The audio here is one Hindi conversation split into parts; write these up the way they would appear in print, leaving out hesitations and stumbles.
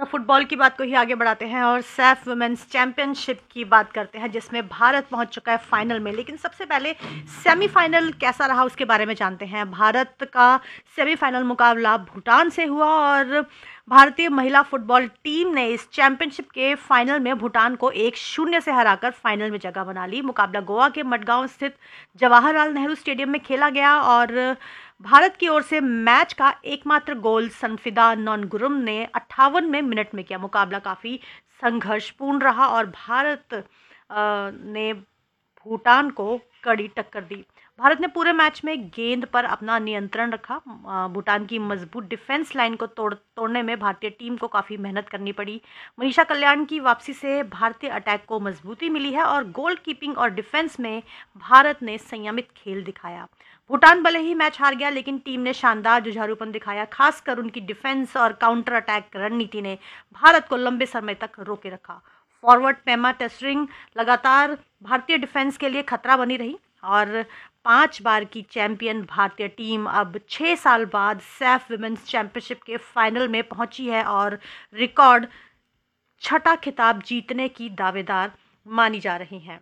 तो फुटबॉल की बात को ही आगे बढ़ाते हैं और सैफ वुमेन्स चैंपियनशिप की बात करते हैं, जिसमें भारत पहुंच चुका है फाइनल में। लेकिन सबसे पहले सेमीफाइनल कैसा रहा उसके बारे में जानते हैं। भारत का सेमीफाइनल मुकाबला भूटान से हुआ और भारतीय महिला फुटबॉल टीम ने इस चैंपियनशिप के फाइनल में भूटान को 1-0 से हराकर फाइनल में जगह बना ली। मुकाबला गोवा के मडगांव स्थित जवाहरलाल नेहरू स्टेडियम में खेला गया और भारत की ओर से मैच का एकमात्र गोल सनफिदा नॉनगुरुम ने 58वें मिनट में किया। मुकाबला काफ़ी संघर्षपूर्ण रहा और भारत ने भूटान को कड़ी टक्कर दी। भारत ने पूरे मैच में गेंद पर अपना नियंत्रण रखा। भूटान की मजबूत डिफेंस लाइन को तोड़ने में भारतीय टीम को काफ़ी मेहनत करनी पड़ी। मनीषा कल्याण की वापसी से भारतीय अटैक को मजबूती मिली है और गोल कीपिंग और डिफेंस में भारत ने संयमित खेल दिखाया। भूटान भले ही मैच हार गया, लेकिन टीम ने शानदार जुझारूपन दिखाया। खासकर उनकी डिफेंस और काउंटर अटैक रणनीति ने भारत को लंबे समय तक रोके रखा। फॉरवर्ड पेमा टेस्टरिंग लगातार भारतीय डिफेंस के लिए खतरा बनी रही और 5 बार की चैंपियन भारतीय टीम अब 6 साल बाद सैफ विमेंस चैंपियनशिप के फाइनल में पहुंची है और रिकॉर्ड 6ठा खिताब जीतने की दावेदार मानी जा रही हैं।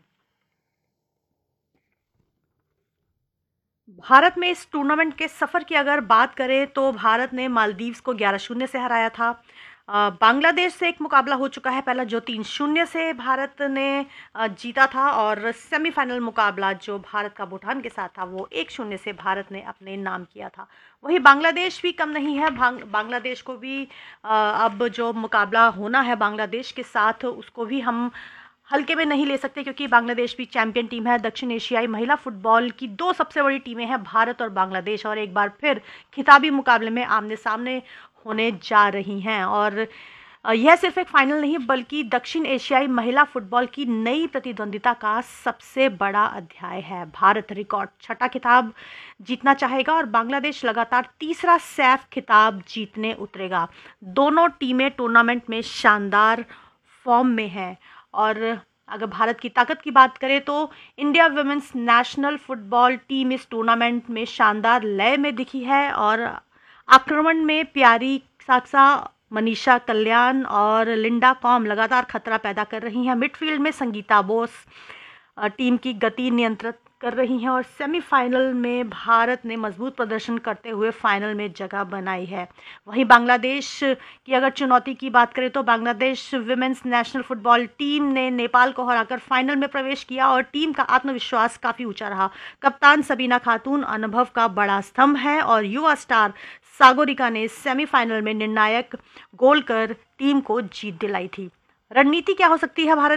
भारत में इस टूर्नामेंट के सफ़र की अगर बात करें तो भारत ने मालदीव्स को 11-0 से हराया था। बांग्लादेश से एक मुकाबला हो चुका है पहला, जो 3-0 से भारत ने जीता था और सेमीफाइनल मुकाबला जो भारत का भूटान के साथ था वो 1-0 से भारत ने अपने नाम किया था। वही बांग्लादेश भी कम नहीं है। बांग्लादेश को भी अब जो मुकाबला होना है बांग्लादेश के साथ, उसको भी हम हल्के में नहीं ले सकते, क्योंकि बांग्लादेश भी चैंपियन टीम है। दक्षिण एशियाई महिला फुटबॉल की 2 सबसे बड़ी टीमें हैं, भारत और बांग्लादेश, और एक बार फिर खिताबी मुकाबले में आमने सामने होने जा रही हैं। और यह सिर्फ एक फाइनल नहीं बल्कि दक्षिण एशियाई महिला फुटबॉल की नई प्रतिद्वंदिता का सबसे बड़ा अध्याय है। भारत रिकॉर्ड 6ठा खिताब जीतना चाहेगा और बांग्लादेश लगातार 3रा सैफ खिताब जीतने उतरेगा। दोनों टीमें टूर्नामेंट में शानदार फॉर्म में हैं और अगर भारत की ताकत की बात करें तो India women's national football team इस टूर्नामेंट में शानदार लय में दिखी है और आक्रमण में प्यारी साक्सा, मनीषा कल्याण और लिंडा कॉम लगातार खतरा पैदा कर रही हैं। मिडफील्ड में संगीता बोस टीम की गति नियंत्रित कर रही हैं और सेमीफाइनल में भारत ने मजबूत प्रदर्शन करते हुए फाइनल में जगह बनाई है। वहीं बांग्लादेश की अगर चुनौती की बात करें तो Bangladesh women's national football team ने नेपाल को हराकर फाइनल में प्रवेश किया और टीम का आत्मविश्वास काफ़ी ऊंचा रहा। कप्तान सबीना खातून अनुभव का बड़ा स्तंभ है और युवा स्टार सागोरिका ने सेमीफाइनल में निर्णायक गोल कर टीम को जीत दिलाई थी। रणनीति क्या हो सकती है भारत